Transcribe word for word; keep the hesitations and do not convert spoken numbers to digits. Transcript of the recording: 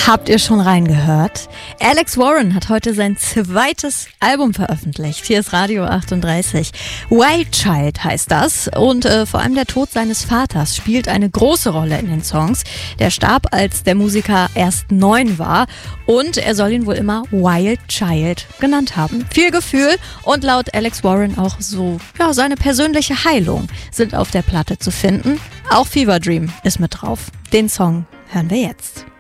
Habt ihr schon reingehört? Alex Warren hat heute sein zweites Album veröffentlicht. Hier ist Radio achtunddreißig. Wild Child heißt das. Und äh, vor allem der Tod seines Vaters spielt eine große Rolle in den Songs. Der starb, als der Musiker erst neun war. Und er soll ihn wohl immer Wild Child genannt haben. Viel Gefühl und laut Alex Warren auch so, ja, seine persönliche Heilung sind auf der Platte zu finden. Auch Fever Dream ist mit drauf. Den Song hören wir jetzt.